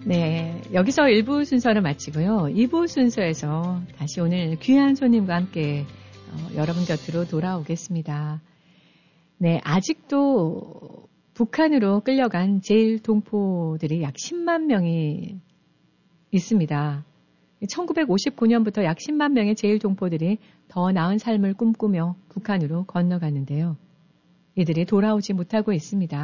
네, 여기서 1부 순서를 마치고요. 2부 순서에서 다시 오늘 귀한 손님과 함께 여러분 곁으로 돌아오겠습니다. 네, 아직도 북한으로 끌려간 제1동포들이 약 10만 명이 있습니다. 1959년부터 약 10만 명의 제1동포들이 더 나은 삶을 꿈꾸며 북한으로 건너갔는데요. 이들이 돌아오지 못하고 있습니다.